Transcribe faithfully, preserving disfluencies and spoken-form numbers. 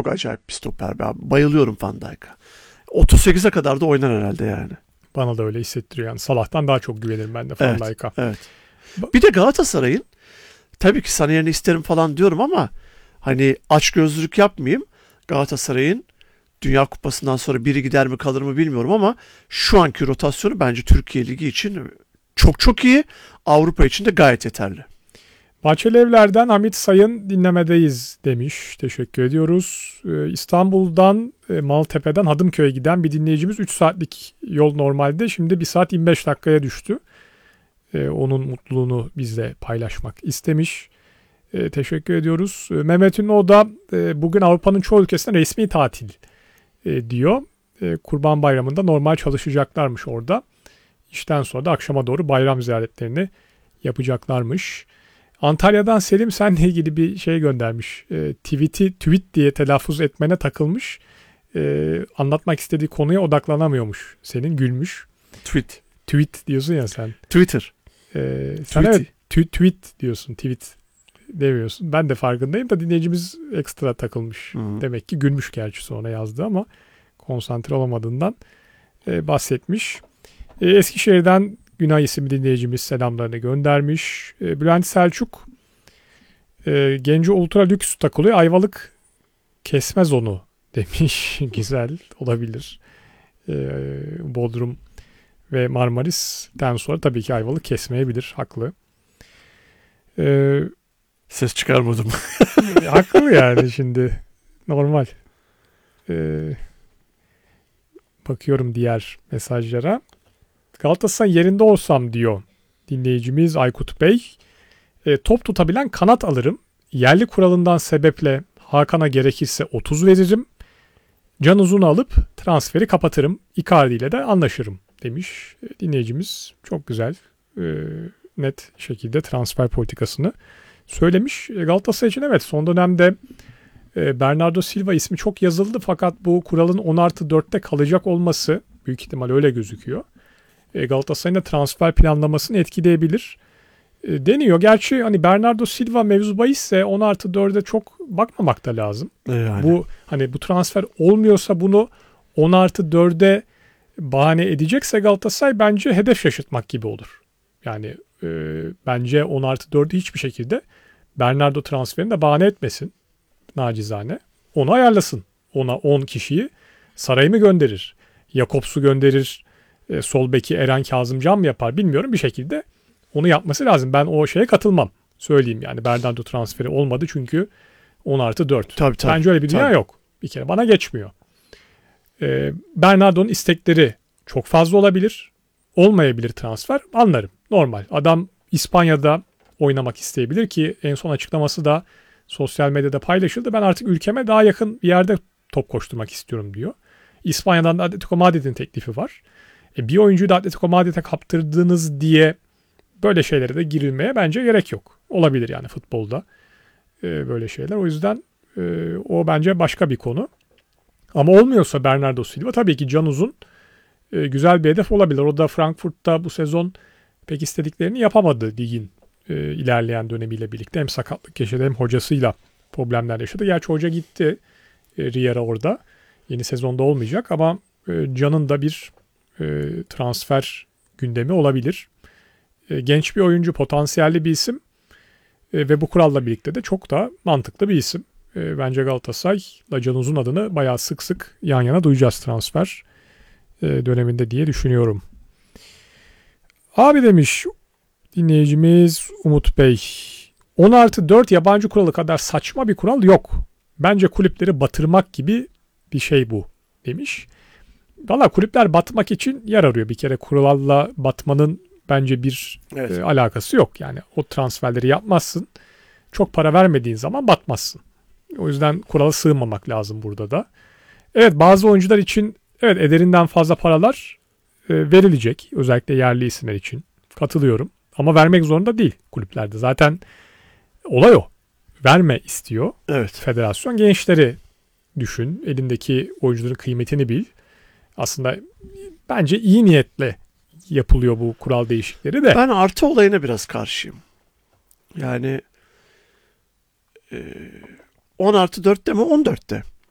çok acayip bir stoper. Ben bayılıyorum Van Dijk'a. otuz sekize kadar da oynar herhalde yani. Bana da öyle hissettiriyor yani. Salah'tan daha çok güvenirim ben de Van Evet, Dijk'a. evet. Bir de Galatasaray'ın, tabii ki sana yerini isterim falan diyorum ama hani açgözlülük yapmayayım. Galatasaray'ın Dünya Kupası'ndan sonra biri gider mi kalır mı bilmiyorum ama şu anki rotasyonu bence Türkiye Ligi için çok çok iyi. Avrupa için de gayet yeterli. Bahçeli Evler'den Hamit Sayın dinlemedeyiz demiş. Teşekkür ediyoruz. Ee, İstanbul'dan e, Maltepe'den Hadımköy'e giden bir dinleyicimiz üç saatlik yol normalde. Şimdi bir saat yirmi beş dakikaya düştü. Ee, onun mutluluğunu bizle paylaşmak istemiş. Ee, teşekkür ediyoruz. Ee, Mehmet Ünlü da e, bugün Avrupa'nın çoğu ülkesinde resmi tatil e, diyor. E, Kurban Bayramı'nda normal çalışacaklarmış orada. İşten sonra da akşama doğru bayram ziyaretlerini yapacaklarmış. Antalya'dan Selim seninle ilgili bir şey göndermiş. E, tweet'i tweet diye telaffuz etmene takılmış. E, anlatmak istediği konuya odaklanamıyormuş. Senin gülmüş. Tweet. Tweet diyorsun ya sen. Twitter. E, sen evet t- tweet diyorsun. Tweet demiyorsun. Ben de farkındayım da dinleyicimiz ekstra takılmış. Hı-hı. Demek ki gülmüş gerçi sonra yazdı ama konsantre olamadığından e, bahsetmiş. E, Eskişehir'den Günay isimli dinleyicimiz selamlarını göndermiş. E, Bülent Selçuk e, Genco Ultra Lüks takılıyor. Ayvalık kesmez onu demiş. Güzel olabilir. E, Bodrum ve Marmaris'ten sonra tabii ki Ayvalık kesmeyebilir. Haklı. E, Ses çıkarmadım. haklı yani şimdi. Normal. E, bakıyorum diğer mesajlara. Galatasaray yerinde olsam diyor dinleyicimiz Aykut Bey. E, top tutabilen kanat alırım. Yerli kuralından sebeple Hakan'a gerekirse otuz veririm. Can Uzun'u alıp transferi kapatırım. Icardi ile de anlaşırım demiş. E, dinleyicimiz çok güzel, e, net şekilde transfer politikasını söylemiş. E, Galatasaray için evet son dönemde e, Bernardo Silva ismi çok yazıldı fakat bu kuralın on artı dörtte kalacak olması büyük ihtimal öyle gözüküyor. Galatasaray'ın da transfer planlamasını etkileyebilir. E, deniyor. Gerçi hani Bernardo Silva mevzu bahisse on artı dörde çok bakmamak da lazım. Yani. Bu hani bu transfer olmuyorsa bunu on artı dörde bahane edecekse Galatasaray bence hedef şaşırtmak gibi olur. Yani e, bence on artı dördü hiçbir şekilde Bernardo transferini de bahane etmesin. Nacizane. Onu ayarlasın. Ona on kişiyi Saray'ı mı gönderir? Jakobs'u gönderir. E, sol beki Eren Kazımcan mı yapar bilmiyorum. Bir şekilde onu yapması lazım. Ben o şeye katılmam. Söyleyeyim yani. Bernardo transferi olmadı çünkü on artı dört. Tabii, tabii, bence öyle bir dünya tabii. yok. Bir kere bana geçmiyor. E, Bernardo'nun istekleri çok fazla olabilir. Olmayabilir transfer. Anlarım. Normal. Adam İspanya'da oynamak isteyebilir ki en son açıklaması da sosyal medyada paylaşıldı. Ben artık ülkeme daha yakın bir yerde top koşturmak istiyorum diyor. İspanya'dan da Atletico Madrid'in teklifi var. E bir oyuncuyu da Atletico Madrid'e kaptırdınız diye böyle şeylere de girilmeye bence gerek yok. Olabilir yani futbolda e, böyle şeyler. O yüzden e, o bence başka bir konu. Ama olmuyorsa Bernardo Silva tabii ki Can Uzun e, güzel bir hedef olabilir. O da Frankfurt'ta bu sezon pek istediklerini yapamadı ligin e, ilerleyen dönemiyle birlikte. Hem sakatlık yaşadı hem hocasıyla problemler yaşadı. Gerçi hoca gitti e, Riera orada. Yeni sezonda olmayacak ama e, Can'ın da bir e, transfer gündemi olabilir. E, genç bir oyuncu, potansiyelli bir isim e, ve bu kuralla birlikte de çok da mantıklı bir isim. E, bence Galatasaray'la Can Uzun adını bayağı sık sık yan yana duyacağız transfer e, döneminde diye düşünüyorum. Abi demiş dinleyicimiz Umut Bey, on artı dört yabancı kuralı kadar saçma bir kural yok. Bence kulüpleri batırmak gibi bir şey bu demiş. Valla kulüpler batmak için yer arıyor. Bir kere kuralla batmanın bence bir evet. e, alakası yok. Yani o transferleri yapmazsın. Çok para vermediğin zaman batmazsın. O yüzden kurala sığmamak lazım burada da. Evet bazı oyuncular için evet ederinden fazla paralar e, verilecek. Özellikle yerli isimler için. Katılıyorum. Ama vermek zorunda değil kulüplerde. Zaten olay o. Verme istiyor. Evet. Federasyon gençleri düşün. Elindeki oyuncuların kıymetini bil. Aslında bence iyi niyetle yapılıyor bu kural değişiklikleri de. Ben artı olayına biraz karşıyım. Yani e, on artı dörtte mi on dörtte.